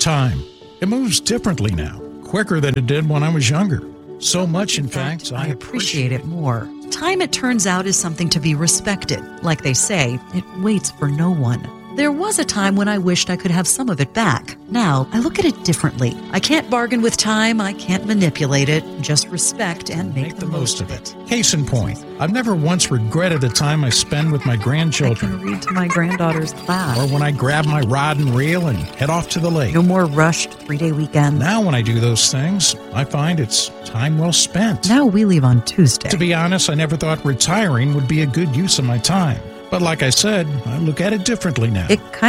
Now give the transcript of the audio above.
Time. It moves differently now, quicker than it did when I was younger. So much, in fact, I appreciate it more. Time, it turns out, is something to be respected. Like they say, it waits for no one. There was a time when I wished I could have some of it back. Now, I look at it differently. I can't bargain with time, I can't manipulate it, just respect and make the most of it. Case in point, I've never once regretted the time I spend with my I grandchildren, can read to my granddaughter's class. or when I grab my rod and reel and head off to the lake. No more rushed 3-day weekends. Now when I do those things, I find it's time well spent. Now we leave on Tuesday. To be honest, I never thought retiring would be a good use of my time. But like I said, I look at it differently now. It kind